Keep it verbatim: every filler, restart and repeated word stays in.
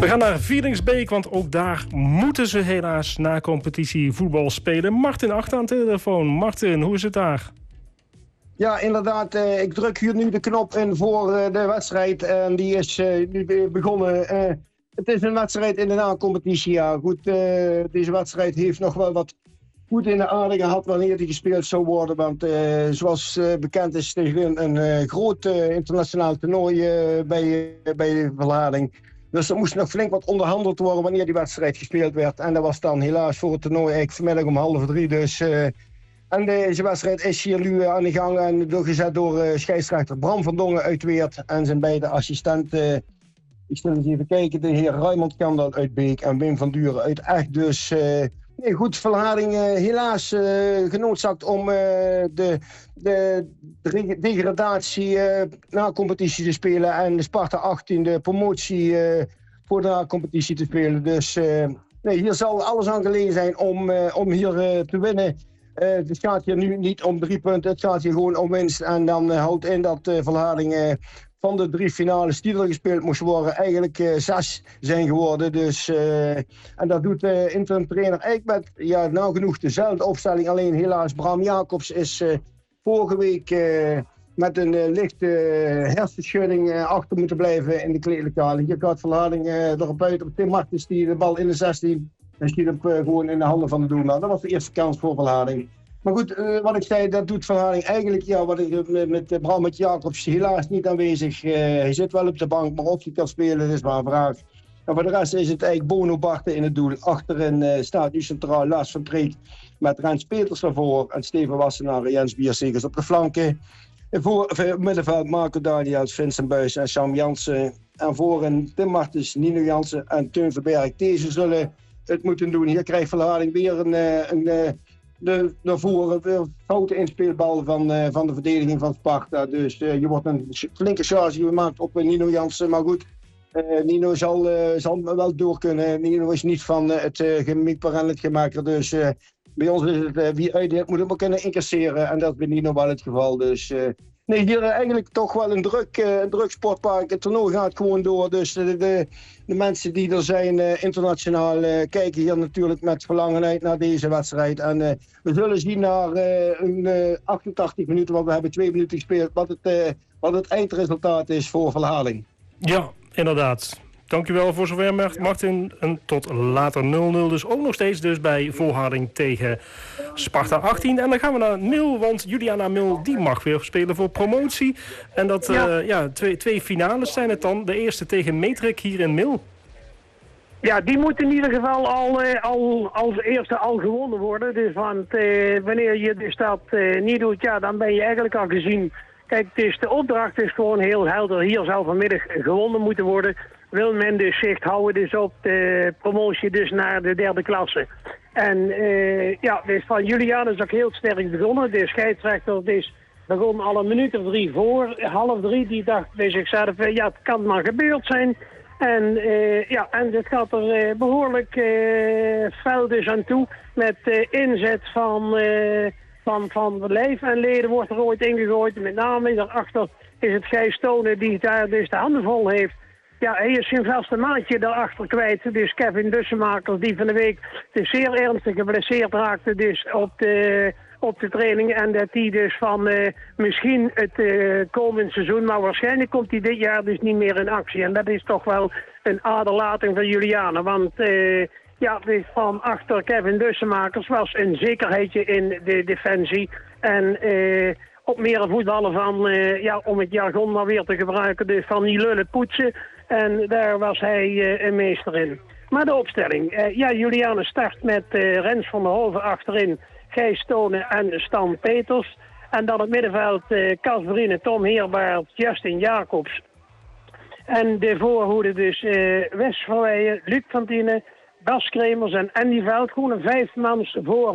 We gaan naar Vielingsbeek, want ook daar moeten ze helaas na competitie voetbal spelen. Martin Acht aan de telefoon. Martin, hoe is het daar? Ja, inderdaad. Uh, ik druk hier nu de knop in voor uh, de wedstrijd. En die is uh, nu begonnen. Uh, het is een wedstrijd in de na-competitie. Ja. Goed, uh, deze wedstrijd heeft nog wel wat goed in de aarde gehad wanneer die gespeeld zou worden. Want uh, zoals uh, bekend is tegen een uh, groot uh, internationaal toernooi uh, bij, uh, bij de verlading. Dus er moest nog flink wat onderhandeld worden wanneer die wedstrijd gespeeld werd. En dat was dan helaas voor het toernooi eigenlijk vanmiddag om half drie. Dus, uh, en deze wedstrijd is hier nu uh, aan de gang en doorgezet door uh, scheidsrechter Bram van Dongen uit Weert en zijn beide assistenten. Uh, ik zal eens even kijken, de heer Raymond Kandel uit Beek en Wim van Duren uit Echt. Dus uh, nee, goed, Verlading uh, helaas uh, genoodzaakt om uh, de, de, de degradatie uh, na competitie te spelen en de Sparta achttien de promotie uh, voor de na competitie te spelen. Dus uh, nee, hier zal alles aan gelegen zijn om, uh, om hier uh, te winnen. Uh, het gaat hier nu niet om drie punten, het gaat hier gewoon om winst. En dan uh, houdt in dat uh, Verlading uh, van de drie finales die er gespeeld moesten worden, eigenlijk uh, zes zijn geworden. Dus, uh, en dat doet de uh, interim trainer eigenlijk met ja, nou genoeg dezelfde opstelling. Alleen helaas Bram Jacobs is uh, vorige week uh, met een uh, lichte uh, hersenschudding uh, achter moeten blijven in de kleedkamer. Hier gaat Verlading uh, erop uit op Tim Martens die de bal in de zestien en schiet hem uh, gewoon in de handen van de doelman. Dat was de eerste kans voor Verlading. Maar goed, uh, wat ik zei, dat doet Verlading eigenlijk, ja, wat ik met, met Bram met Jacobs helaas niet aanwezig. Uh, hij zit wel op de bank, maar of hij kan spelen, is maar een vraag. En voor de rest is het eigenlijk Bono Barten in het doel. Achterin uh, staat nu centraal Lars van Treek met Rens Peters ervoor en Steven Wassenaar en Jens Biersegers op de flanken. En voor het middenveld Marco Daniels, Vincent Buijs en Sam Jansen. En voorin Tim Martens, Nino Jansen en Teun Verberg. Deze zullen het moeten doen. Hier krijgt Verlading weer een... een, een De, naar voren weer foute inspeelbal van, uh, van de verdediging van Sparta. Dus uh, je wordt een flinke charge gemaakt op uh, Nino Jansen. Maar goed, uh, Nino zal, uh, zal wel door kunnen. Nino is niet van uh, het uh, gemieper en het gemaker. Dus uh, bij ons is het uh, wie uitdeelt moet het maar kunnen incasseren. En dat is bij Nino wel het geval. Dus uh, nee, hier uh, eigenlijk toch wel een druk, uh, een druk sportpark. Het toernooi gaat gewoon door. Dus de, de, de mensen die er zijn uh, internationaal uh, kijken hier natuurlijk met verlangen uit naar deze wedstrijd. En uh, we zullen zien naar uh, een uh, achtentachtig minuten, want we hebben twee minuten gespeeld, wat het, uh, wat het eindresultaat is voor Verlading. Ja, inderdaad. Dankjewel voor zover, Martin. En tot later nul nul. Dus ook nog steeds dus bij Volharding tegen Sparta achttien. En dan gaan we naar Mil, want Juliana Mil die mag weer spelen voor promotie. En dat, ja, uh, ja twee, twee finales zijn het dan. De eerste tegen Metrik hier in Mil. Ja, die moet in ieder geval al, uh, al als eerste al gewonnen worden. Dus want uh, wanneer je dus dat uh, niet doet, ja, dan ben je eigenlijk al gezien. Kijk, het is, de opdracht is gewoon heel helder. Hier zou vanmiddag gewonnen moeten worden. Wil men dus zicht houden dus op de promotie dus naar de derde klasse. En uh, ja, dus van Juliana is ook heel sterk begonnen. De scheidsrechter is begon al een minuut of drie voor, half drie. Die dacht bij zichzelf, ja, het kan maar gebeurd zijn. En uh, ja, en het gaat er uh, behoorlijk uh, fel dus aan toe. Met uh, inzet van, uh, van, van lijf en leden wordt er ooit ingegooid. Met name daarachter is het Gijs Tonen die daar dus de handen vol heeft. Ja, hij is zijn vaste maatje daarachter kwijt. Dus Kevin Dussenmakers die van de week dus zeer ernstig geblesseerd raakte dus op de, op de training. En dat hij dus van uh, misschien het uh, komend seizoen, maar waarschijnlijk komt hij dit jaar dus niet meer in actie. En dat is toch wel een aderlating van Juliana. Want uh, ja, dus van achter Kevin Dussenmakers was een zekerheidje in de defensie. En uh, op meer voetballen van, uh, ja, om het jargon maar weer te gebruiken, dus van die lullen poetsen. En daar was hij uh, een meester in. Maar de opstelling. Uh, ja, Juliane start met uh, Rens van der Hoven achterin, Gijs Tonen en Stan Peters. En dan het middenveld uh, Kasperine, Tom Heerbaert, Justin Jacobs. En de voorhoede dus uh, Wes Verweijen, Luc van Tienen, Bas Kremers en Andy Veldgroen. Een vijfmans voor.